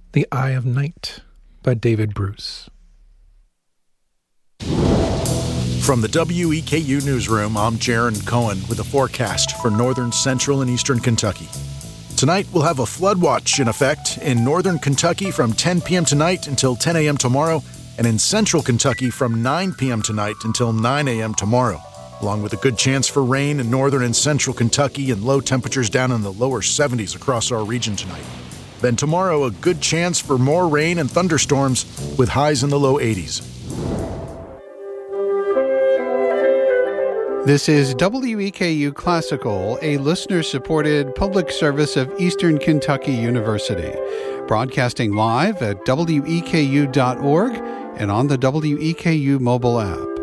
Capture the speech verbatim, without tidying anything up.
The Eye of Night by David Bruce. From the W E K U newsroom, I'm Jaron Cohen with a forecast for northern, central, and eastern Kentucky. Tonight, we'll have a flood watch in effect in northern Kentucky from ten p.m. tonight until ten a.m. tomorrow, and in central Kentucky from nine p.m. tonight until nine a.m. tomorrow, along with a good chance for rain in northern and central Kentucky and low temperatures down in the lower seventies across our region tonight. Then tomorrow, a good chance for more rain and thunderstorms with highs in the low eighties. This is W E K U Classical, a listener-supported public service of Eastern Kentucky University, broadcasting live at W E K U dot org and on the W E K U mobile app.